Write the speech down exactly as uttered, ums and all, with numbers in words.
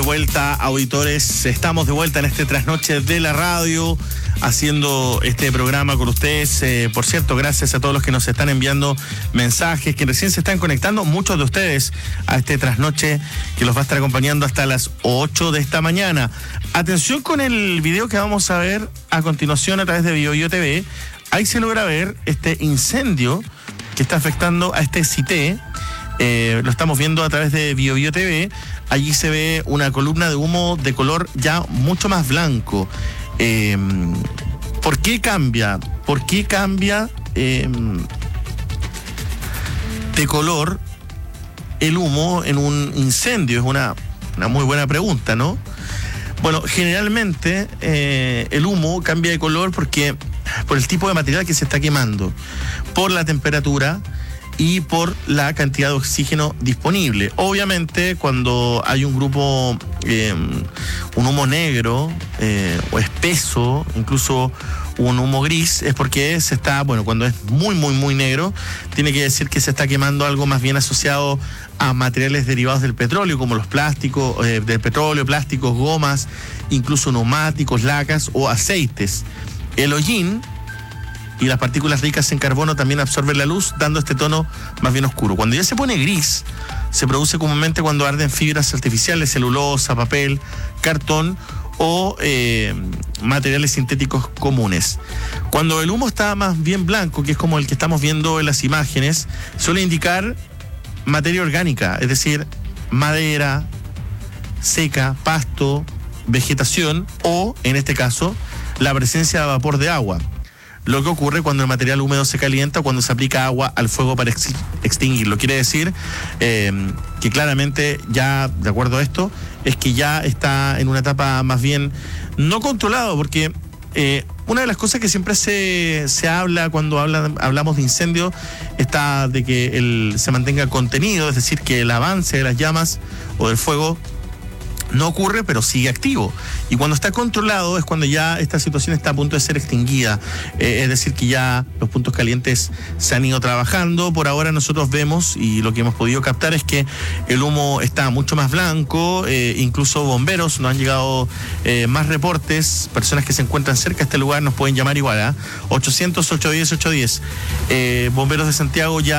vuelta, auditores. Estamos de vuelta en este trasnoche de la radio, haciendo este programa con ustedes. Eh, por cierto, gracias a todos los que nos están enviando mensajes, que recién se están conectando, muchos de ustedes, a este trasnoche que los va a estar acompañando hasta las ocho de esta mañana. Atención con el video que vamos a ver a continuación a través de BioBio T V. Ahí se logra ver este incendio que está afectando a este CITE. Eh, lo estamos viendo a través de BioBio T V. Allí se ve una columna de humo de color ya mucho más blanco. Eh, ¿Por qué cambia? ¿Por qué cambia eh, de color el humo en un incendio? Es una, una muy buena pregunta, ¿no? Bueno, generalmente eh, el humo cambia de color porque por el tipo de material que se está quemando, por la temperatura y por la cantidad de oxígeno disponible. Obviamente, cuando hay un grupo, eh, un humo negro eh, o espeso, incluso un humo gris, es porque se está, bueno, cuando es muy, muy, muy negro, tiene que decir que se está quemando algo más bien asociado a materiales derivados del petróleo, como los plásticos, eh, del petróleo, plásticos, gomas, incluso neumáticos, lacas o aceites. El hollín y las partículas ricas en carbono también absorben la luz, dando este tono más bien oscuro. Cuando ya se pone gris, se produce comúnmente cuando arden fibras artificiales, celulosa, papel, cartón o eh, materiales sintéticos comunes. Cuando el humo está más bien blanco, que es como el que estamos viendo en las imágenes, suele indicar materia orgánica, es decir, madera seca, pasto, vegetación o, en este caso, la presencia de vapor de agua. Lo que ocurre cuando el material húmedo se calienta o cuando se aplica agua al fuego para ex- extinguirlo. Quiere decir eh, que claramente ya, de acuerdo a esto, es que ya está en una etapa más bien no controlado, porque eh, una de las cosas que siempre se, se habla cuando habla, hablamos de incendio está de que el, se mantenga contenido, es decir, que el avance de las llamas o del fuego no ocurre, pero sigue activo. Y cuando está controlado es cuando ya esta situación está a punto de ser extinguida. Eh, es decir, que ya los puntos calientes se han ido trabajando. Por ahora nosotros vemos, y lo que hemos podido captar es que el humo está mucho más blanco. Eh, incluso bomberos, nos han llegado eh, más reportes. Personas que se encuentran cerca de este lugar nos pueden llamar igual a ochocientos, ochocientos diez, ochocientos diez. Eh, bomberos de Santiago ya